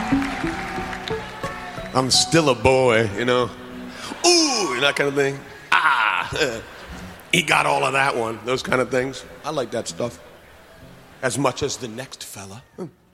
I'm still a boy, you know. Ooh, that kind of thing. Ah, he got all of that one. Those kind of things. I like that stuff. As much as the next fella.